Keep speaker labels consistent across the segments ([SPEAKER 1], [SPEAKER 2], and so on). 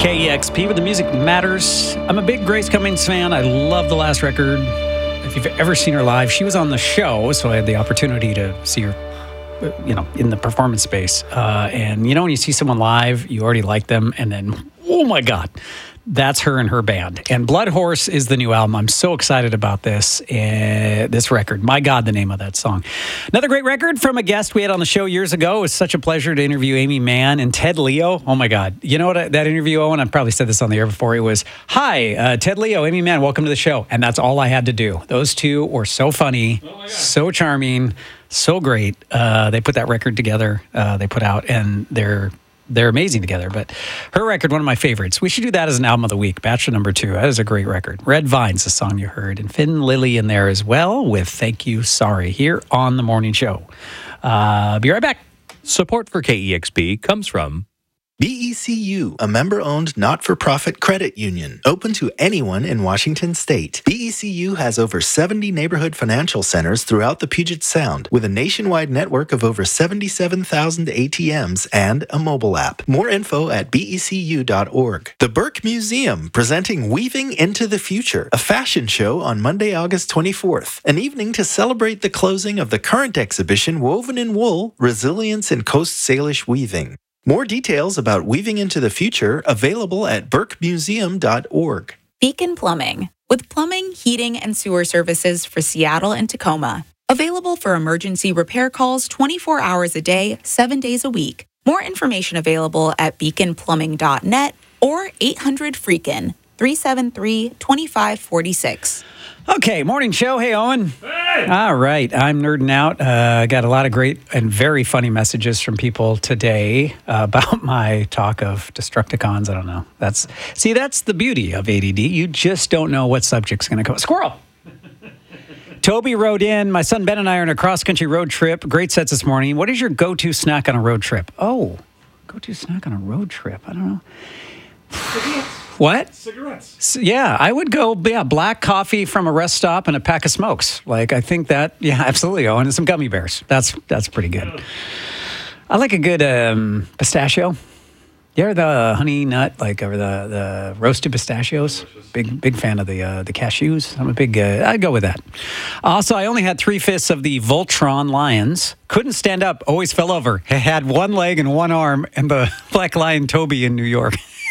[SPEAKER 1] KEXP, where the music matters. I'm a big Grace Cummings fan. I love the last record. If you've ever seen her live, she was on the show, so I had the opportunity to see her, in the performance space. And, when you see someone live, you already like them, and then, oh my God, that's her and her band. And Blood Horse is the new album. I'm so excited about this record. My God, the name of that song. Another great record from a guest we had on the show years ago. It was such a pleasure to interview Aimee Mann and Ted Leo. Oh my God. You know what that interview, Owen? I've probably said this on the air before. It was, hi, Ted Leo, Aimee Mann, welcome to the show. And that's all I had to do. Those two were so funny, so charming, so great. They put that record together, they put out, and they're amazing together. But her record, one of my favorites. We should do that as an album of the week. Bachelor number 2. That is a great record. Red Vines, the song you heard. And Finn Lily in there as well with Thank You, Sorry here on The Morning Show. Be right back.
[SPEAKER 2] Support for KEXP comes from
[SPEAKER 3] BECU, a member-owned not-for-profit credit union, open to anyone in Washington state. BECU has over 70 neighborhood financial centers throughout the Puget Sound, with a nationwide network of over 77,000 ATMs and a mobile app. More info at becu.org. The Burke Museum, presenting Weaving into the Future, a fashion show on Monday, August 24th. An evening to celebrate the closing of the current exhibition, Woven in Wool, Resilience in Coast Salish Weaving. More details about Weaving into the Future available at burkemuseum.org.
[SPEAKER 4] Beacon Plumbing, with plumbing, heating, and sewer services for Seattle and Tacoma. Available for emergency repair calls 24 hours a day, 7 days a week. More information available at beaconplumbing.net or 800-FREAKIN, 373-2546.
[SPEAKER 1] Okay, morning show. Hey, Owen.
[SPEAKER 5] Hey!
[SPEAKER 1] All right, I'm nerding out. Got a lot of great and very funny messages from people today about my talk of Destructicons. I don't know. That's the beauty of ADD. You just don't know what subject's going to come. Squirrel! Toby wrote in, my son Ben and I are on a cross-country road trip. Great sets this morning. What is your go-to snack on a road trip? Oh, go-to snack on a road trip? I don't know. What?
[SPEAKER 5] Cigarettes.
[SPEAKER 1] Yeah, I would go, black coffee from a rest stop and a pack of smokes. I think that, absolutely. Oh, and some gummy bears. That's pretty good. I like a good pistachio. Yeah, the honey nut, or the roasted pistachios. Big fan of the cashews. I'm a big, I'd go with that. Also, I only had 3/5 of the Voltron lions. Couldn't stand up, always fell over. Had one leg and one arm, and the black lion Toby in New York.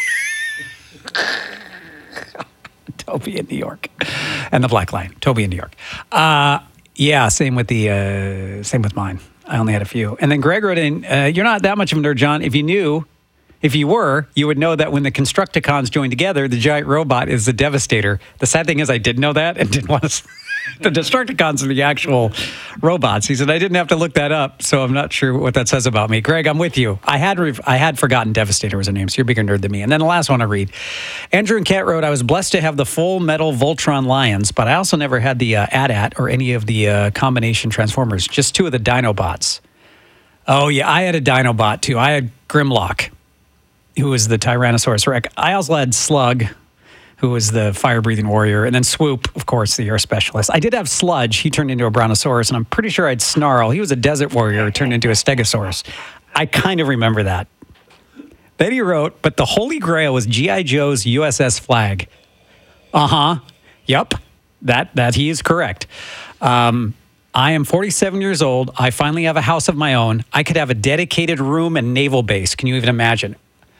[SPEAKER 1] Toby in New York, and the Black Lion, Toby in New York. Same with mine. I only had a few. And then Greg wrote in, "You're not that much of a nerd, John. If you were, you would know that when the Constructicons join together, the giant robot is the Devastator. The sad thing is, I did know that and didn't want to." The Destructicons are the actual robots. He said, I didn't have to look that up, so I'm not sure what that says about me. Greg, I'm with you. I had forgotten Devastator was her name, so you're a bigger nerd than me. And then the last one I read. Andrew and Kat wrote, I was blessed to have the full metal Voltron Lions, but I also never had the AT-AT or any of the combination Transformers, just 2 of the Dinobots. Oh, yeah, I had a Dinobot, too. I had Grimlock, who was the Tyrannosaurus Rex. I also had Slug, who was the fire-breathing warrior, and then Swoop, of course, the air specialist. I did have Sludge. He turned into a Brontosaurus, and I'm pretty sure I had Snarl. He was a desert warrior who turned into a Stegosaurus. I kind of remember that. Then he wrote, but the Holy Grail was G.I. Joe's USS Flag. Uh-huh. Yep. That he is correct. I am 47 years old. I finally have a house of my own. I could have a dedicated room and naval base. Can you even imagine?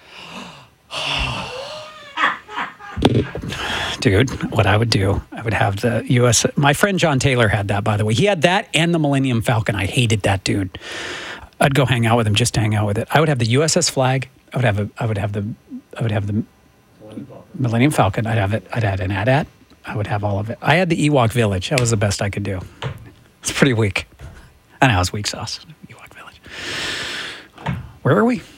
[SPEAKER 1] Dude, what I would do, I would have the U.S. My friend John Taylor had that, by the way. He had that and the Millennium Falcon. I hated that dude. I'd go hang out with him just to hang out with it. I would have the USS Flag. I would have the Millennium Falcon. I'd have an AT-AT. I would have all of it. I had the Ewok Village. That was the best I could do. It's pretty weak. I know, it was weak sauce. Ewok Village. Where were we?